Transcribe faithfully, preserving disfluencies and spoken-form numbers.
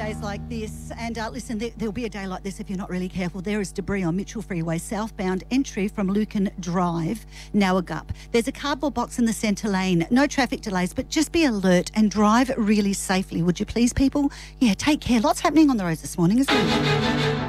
days like this. And uh, listen, there, there'll be a day like this if you're not really careful. There is debris on Mitchell Freeway, southbound entry from Lucan Drive, Nowagup. There's a cardboard box in the centre lane. No traffic delays, but just be alert and drive really safely, would you please, people? Yeah, take care. Lots happening on the roads this morning, isn't there?